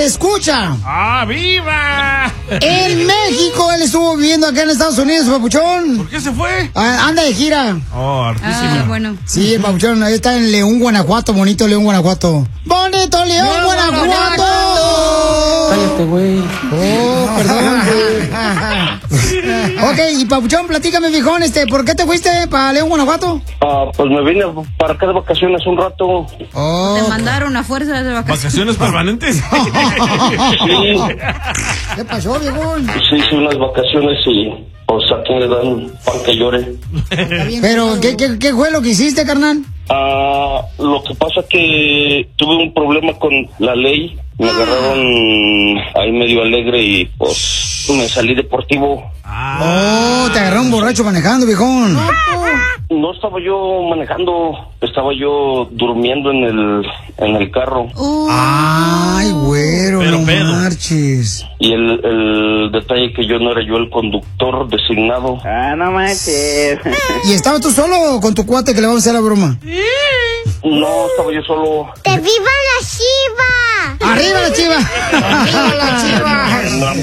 escucha. ¡Ah, viva! En México, él estuvo viviendo acá en Estados Unidos, papuchón. ¿Por qué se fue? Anda de gira. Oh, hartísimo. Bueno. Sí, el papuchón, ahí está en León, Guanajuato, bonito León, Guanajuato. ¡Bonito León, Guanajuato! Cállate, güey. Oh, perdón, güey. Ok, y papuchón, platícame, viejón, ¿por qué te fuiste para León, Guanajuato? Pues me vine para acá de vacaciones un rato. Oh. Te mandaron a fuerza de vacaciones. ¿Vacaciones permanentes? Sí. ¿Qué pasó, viejón? Sí, hice unas vacaciones y pues a quien le dan pan que llore. Pero, ¿qué fue lo que hiciste, carnal? Lo que pasa que tuve un problema con la ley. Me agarraron ahí medio alegre y pues me salí deportivo. Oh, te agarró un borracho manejando, viejón. No estaba yo manejando, estaba yo durmiendo en el carro. Ay, güero, Pero no pedo. marches. Y el detalle que yo no era yo el conductor designado. No manches. ¿Y estabas tú solo o con tu cuate que le vamos a hacer la broma? No, estaba yo solo. ¡Que viva la Chiva! ¡Arriba la Chiva! ¡Arriba la Chiva!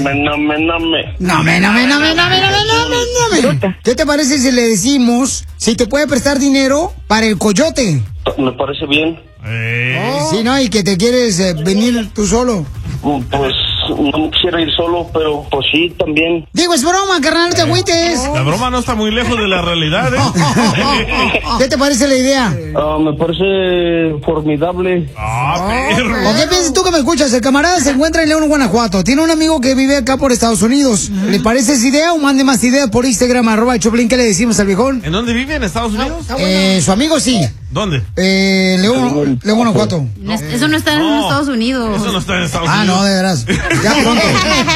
No. ¿Qué te parece si le decimos si te puede prestar dinero para el coyote? Me parece bien. Sí, ¿no? Y que te quieres venir tú solo. Pues no me quisiera ir solo, pero pues sí, también. Digo, es broma, carnal, no te agüites. La broma no está muy lejos de la realidad, ¿eh? ¿Qué te parece la idea? Me parece formidable. Perro. ¿O qué piensas tú que me escuchas? El camarada se encuentra en León, Guanajuato. Tiene un amigo que vive acá por Estados Unidos. ¿Le parece esa idea o mande más ideas por Instagram, @Choplin? ¿Qué le decimos al viejón? ¿En dónde vive? ¿En Estados Unidos? Su amigo sí. ¿Dónde? León, Guanajuato. Eso no está en Estados Unidos. Eso no está en Estados Unidos. No, de veras. Ya pronto.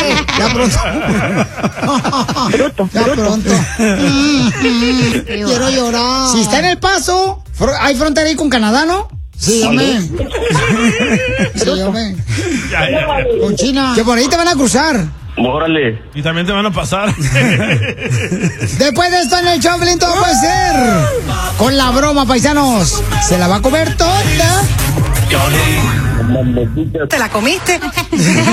Ya pronto. Quiero llorar. Si está en El Paso, hay frontera ahí con Canadá, ¿no? Sí, hombre. Sí, hombre. Ya. Con China. Que por ahí te van a cruzar. Órale. Y también te van a pasar. Después de esto en el Choplin todo puede ser. Con la broma, paisanos. Se la va a comer toda. ¿Te la comiste?